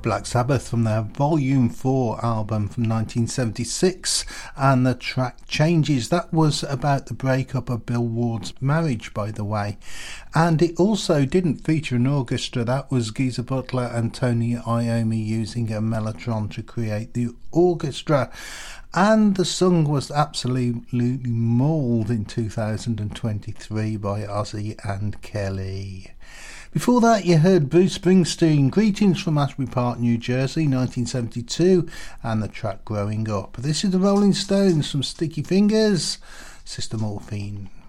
Black Sabbath from their Volume 4 album from 1976, and the track Changes. That was about the breakup of Bill Ward's marriage, by the way, and it also didn't feature an orchestra. That was Geezer Butler and Tony Iommi using a mellotron to create the orchestra, and the song was absolutely mauled in 2023 by Ozzy and Kelly. Before that, you heard Bruce Springsteen, Greetings from Asbury Park, New Jersey, 1972, and the track Growing Up. This is the Rolling Stones from Sticky Fingers, Sister Morphine.